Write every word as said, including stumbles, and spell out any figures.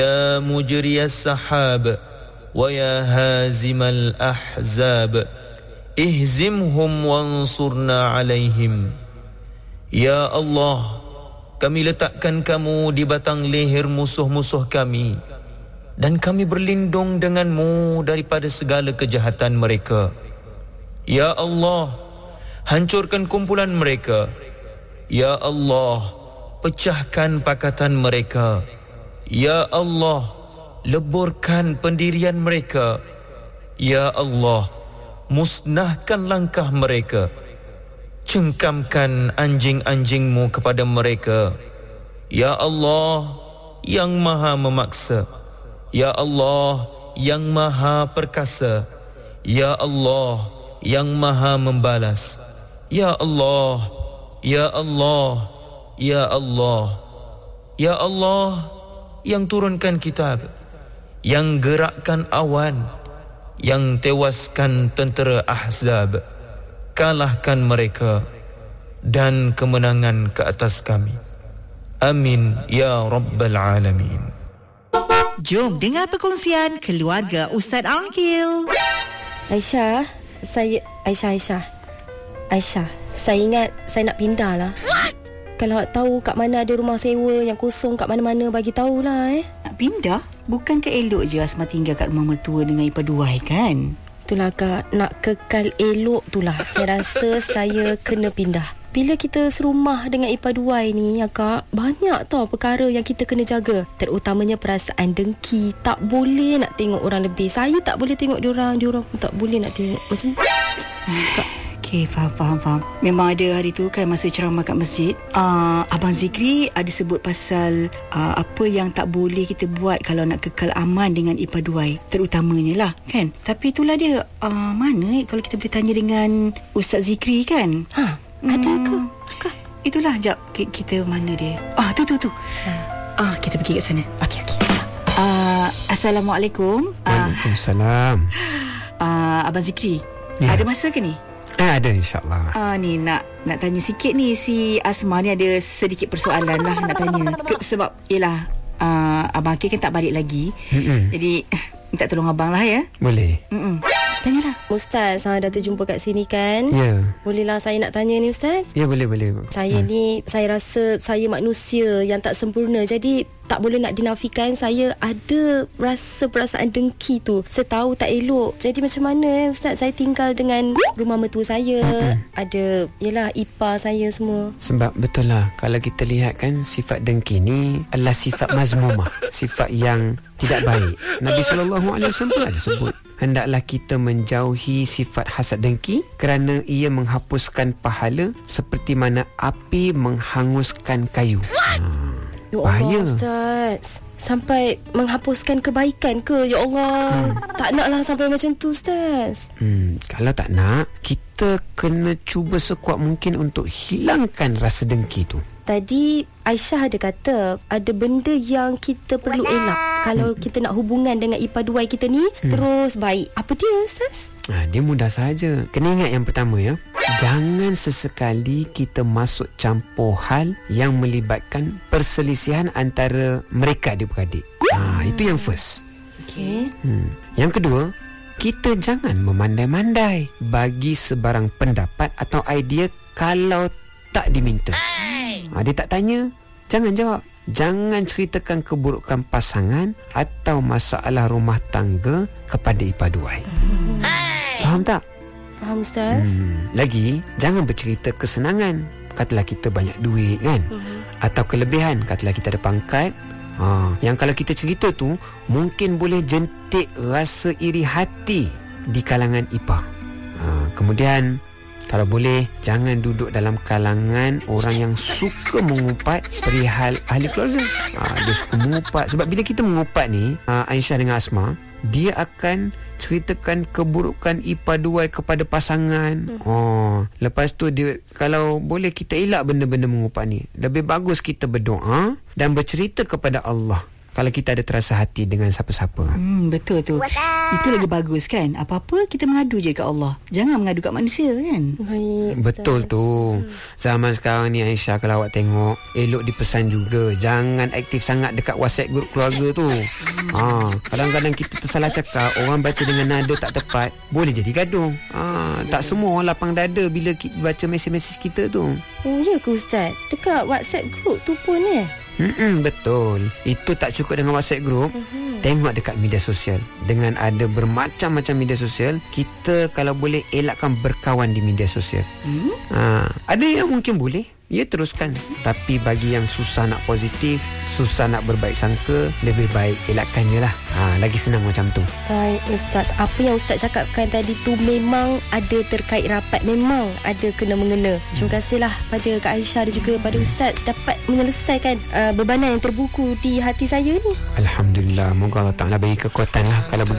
Ya mujriyas sahab wa ya hazimal ahzab ihzimhum wansurna alaihim. Ya Allah, kami letakkan kamu di batang leher musuh-musuh kami, dan kami berlindung denganmu daripada segala kejahatan mereka. Ya Allah, hancurkan kumpulan mereka. Ya Allah, pecahkan pakatan mereka. Ya Allah, leburkan pendirian mereka. Ya Allah, musnahkan langkah mereka. Cengkamkan anjing-anjingmu kepada mereka. Ya Allah, yang maha memaksa. Ya Allah, yang maha perkasa. Ya Allah, yang maha membalas. Ya Allah, Ya Allah, Ya Allah, Ya Allah, yang turunkan kitab, yang gerakkan awan, yang tewaskan tentera Ahzab. Kalahkan mereka dan kemenangan ke atas kami. Amin ya Rabbal Alamin. Jom dengar perkongsian keluarga Ustaz Aqil. Aisyah, saya Aisyah Aisyah. Aisyah, saya ingat saya nak pindah lah. Kalau tahu kat mana ada rumah sewa yang kosong kat mana-mana, bagi tahulah eh. Nak pindah? Bukankah elok je Asma tinggal kat rumah mertua dengan ipaduai kan? Itulah Kak, nak kekal elok tulah. Saya rasa saya kena pindah. Bila kita serumah dengan ipaduai ni ya Kak, banyak tau perkara yang kita kena jaga. Terutamanya perasaan dengki. Tak boleh nak tengok orang lebih. Saya tak boleh tengok diorang, diorang pun tak boleh nak tengok. Macam Kak. Okey, faham, faham, faham. Memang ada hari tu kan masa ceramah kat masjid, uh, Abang Zikri ada sebut pasal uh, apa yang tak boleh kita buat kalau nak kekal aman dengan ipaduai. Terutamanya lah kan. Tapi itulah dia, uh, mana kalau kita boleh tanya dengan Ustaz Zikri kan. Ha, ada ke? Kah? Itulah, jap kita mana dia. Ah, tu tu tu. Ha. Ah, kita pergi kat sana. Okey, okey. Uh, Assalamualaikum. Waalaikumsalam. Uh, uh, Abang Zikri, ya. Ada masa ke ni? Ah, ada insyaAllah. Ah, ni nak nak tanya sikit ni. Si Asma ni ada sedikit persoalan lah nak tanya. Ke, sebab yelah uh, Abang Akil kan tak balik lagi. Mm-mm. Jadi minta tolong abang lah ya. Boleh. Mm-mm. Tanyalah. Ustaz, saya dah terjumpa kat sini kan? Ya. Bolehlah saya nak tanya ni Ustaz? Ya, boleh, boleh. Saya ha. ni, saya rasa saya manusia yang tak sempurna. Jadi tak boleh nak dinafikan saya ada rasa perasaan dengki tu. Saya tahu tak elok. Jadi macam mana eh Ustaz? Saya tinggal dengan rumah mertua saya. Mm-hmm. Ada, yelah, ipar saya semua. Sebab betul lah, kalau kita lihat kan, sifat dengki ni adalah sifat mazmumah. Sifat yang tidak baik. Nabi sallallahu alaihi wasallam pun ada sebut, hendaklah kita menjauhi sifat hasad dengki kerana ia menghapuskan pahala seperti mana api menghanguskan kayu. Hmm. Ya Allah, bahaya. Ustaz, sampai menghapuskan kebaikan ke? Ya Allah, hmm. tak naklah sampai macam tu Ustaz. Hmm, kalau tak nak, kita kena cuba sekuat mungkin untuk hilangkan rasa dengki tu. Tadi Aisyah ada kata ada benda yang kita perlu elak kalau kita nak hubungan dengan ipaduai kita ni hmm. terus baik. Apa dia Ustaz? Ha, dia mudah saja. Kena ingat yang pertama ya, jangan sesekali kita masuk campur hal yang melibatkan perselisihan antara mereka adik-beradik. Ha, itu yang first. Okey. Hmm. Yang kedua, kita jangan memandai-mandai bagi sebarang pendapat atau idea kalau tak diminta. Ha, dia tak tanya, jangan jawab. Jangan ceritakan keburukan pasangan atau masalah rumah tangga kepada ipaduai. Hmm. Faham tak? Faham Ustaz. Hmm. Lagi, jangan bercerita kesenangan. Katalah kita banyak duit kan, hmm. atau kelebihan. Katalah kita ada pangkat. Ha, yang kalau kita cerita tu mungkin boleh jentik rasa iri hati di kalangan ipar. Ha, kemudian kalau boleh, jangan duduk dalam kalangan orang yang suka mengupat perihal ahli keluarga. Ha, dia suka mengupat. Sebab bila kita mengupat ni, ha, Aisyah dengan Asma, dia akan ceritakan keburukan ipaduai kepada pasangan. Hmm. Oh, lepas tu dia, kalau boleh kita elak benda-benda mengupat ni. Lebih bagus kita berdoa dan bercerita kepada Allah kalau kita ada terasa hati dengan siapa-siapa. Hmm, betul tu. Itu lagi bagus kan. Apa-apa kita mengadu je kat Allah. Jangan mengadu kat manusia kan. Baik, Betul Ustaz. tu. Zaman sekarang ni Aisyah, kalau awak tengok, elok dipesan juga, jangan aktif sangat dekat WhatsApp grup keluarga tu. ha, Kadang-kadang kita tersalah cakap, orang baca dengan nada tak tepat, boleh jadi gaduh. ha, Tak semua orang lapang dada bila kita baca mesej-mesej kita tu. Oh ya ke Ustaz? Dekat WhatsApp group tu pun eh? Mm-mm, betul. Itu tak cukup dengan WhatsApp group. Mm-hmm. Tengok dekat media sosial. Dengan ada bermacam-macam media sosial, kita kalau boleh elakkan berkawan di media sosial. Hmm? ha, Ada yang mungkin boleh, ya teruskan. Tapi bagi yang susah nak positif, susah nak berbaik sangka, lebih baik elakkan je lah. ha, Lagi senang macam tu. Baik Ustaz, apa yang Ustaz cakapkan tadi tu memang ada terkait rapat, memang ada kena-mengena. Terima kasihlah pada Kak Aisyah dan juga pada Ustaz dapat menyelesaikan uh, bebanan yang terbuku di hati saya ni. Alhamdulillah. Moga Allah Ta'ala bagi kekuatan lah. Kalau begitu